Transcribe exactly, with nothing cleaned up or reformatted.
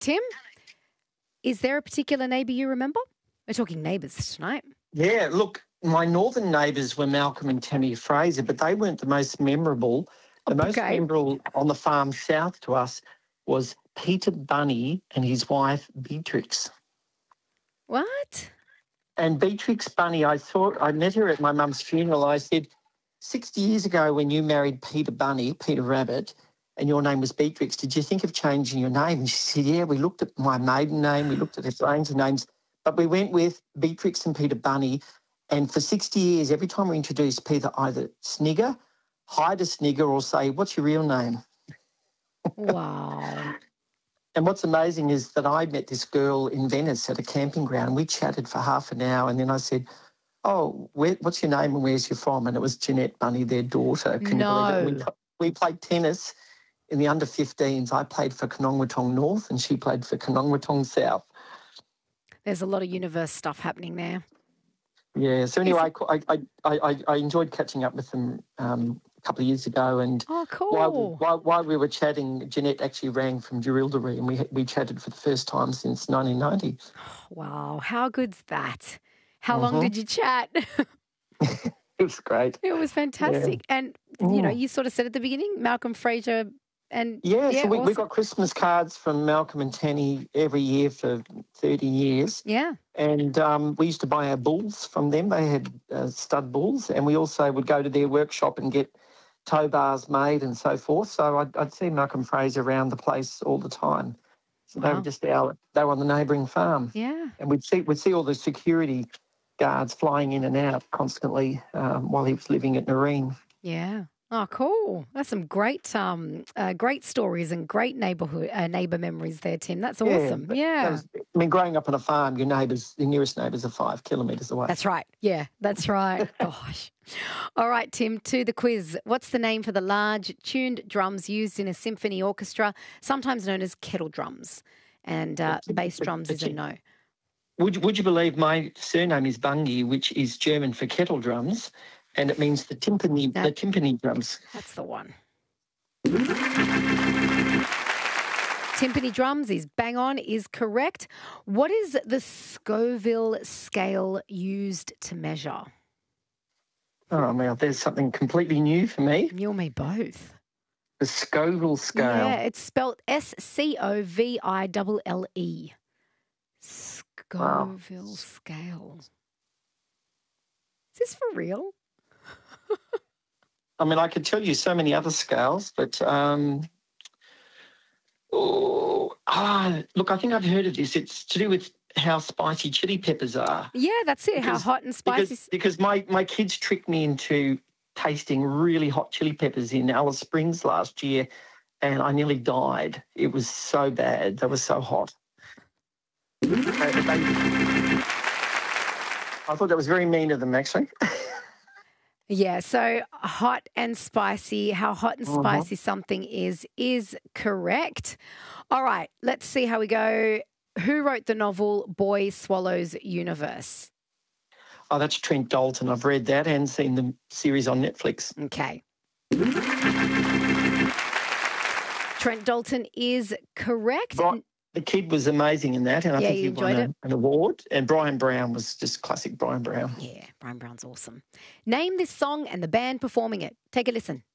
Tim, is there a particular neighbour you remember? We're talking neighbours tonight. Yeah, look, my northern neighbours were Malcolm and Tammy Fraser, but they weren't the most memorable. The most Okay. memorable on the farm south to us was Peter Bunny and his wife Beatrix. What? And Beatrix Bunny, I thought I met her at my mum's funeral. I said, sixty years ago when you married Peter Bunny, Peter Rabbit, and your name was Beatrix, did you think of changing your name? And she said, yeah, we looked at my maiden name, we looked at a range of names, but we went with Beatrix and Peter Bunny. And for sixty years, every time we introduced Peter, either snigger, hide a snigger, or say, what's your real name? Wow. And what's amazing is that I met this girl in Venice at a camping ground. We chatted for half an hour, and then I said, oh, where, what's your name and where's you from? And it was Jeanette Bunny, their daughter. Can No. you believe it? We, we played tennis in the under fifteens. I played for Conongwatong North and she played for Conongwatong South. There's a lot of universe stuff happening there. Yeah, so anyway, I, I, I, I enjoyed catching up with them um, a couple of years ago, and Oh, cool. while, while, while we were chatting, Jeanette actually rang from Jerilderie, and we we chatted for the first time since nineteen ninety. Wow, how good's that? How long Mhm. did you chat? It was great. It was fantastic. And, you know, you sort of said at the beginning, Malcolm Fraser and... Yeah, so we, we awesome. got Christmas cards from Malcolm and Tanny every year for thirty years. Yeah. And um, we used to buy our bulls from them. They had uh, stud bulls, and we also would go to their workshop and get tow bars made and so forth. So I'd, I'd see Malcolm Fraser around the place all the time. So they Wow. were just our, they were on the neighbouring farm. Yeah. And we'd see, we'd see all the security guards flying in and out constantly um, while he was living at Nareen. Yeah. Oh, cool. That's some great, um, uh, great stories and great neighbourhood, uh, neighbour memories there, Tim. That's awesome. but Yeah. that was- I mean, growing up on a farm, your neighbours, your nearest neighbours are five kilometres away. That's right. Yeah, that's right. Gosh. All right, Tim, to the quiz. What's the name for the large tuned drums used in a symphony orchestra, sometimes known as kettle drums? And uh, bass drums is a no. Would, you- would you believe my surname is Bungie, which is German for kettle drums, and it means the timpani, No. the timpani drums. That's the one. Timpani drums is bang on, is correct. What is the Scoville scale used to measure? Oh, well, there's something completely new for me. You and me both. The Scoville scale. Yeah, it's spelled S C O V I L L E. Scoville scale. Is this for real? I mean, I could tell you so many other scales, but um, oh, ah, look, I think I've heard of this. It's to do with how spicy chili peppers are. Yeah, that's it. How Because- hot and spicy. Because, because my, my kids tricked me into tasting really hot chili peppers in Alice Springs last year, and I nearly died. It was so bad. They were so hot. They- they- I thought that was very mean of them, actually. Yeah, so hot and spicy, how hot and Uh-huh. spicy something is, is correct. All right, let's see how we go. Who wrote the novel Boy Swallows Universe? Oh, that's Trent Dalton. I've read that and seen the series on Netflix. Okay. Trent Dalton is correct. Bri- the kid was amazing in that, and I Yeah, think you he won enjoyed a- it? an award. And Brian Brown was just classic Brian Brown. Yeah, Brian Brown's awesome. Name this song and the band performing it. Take a listen.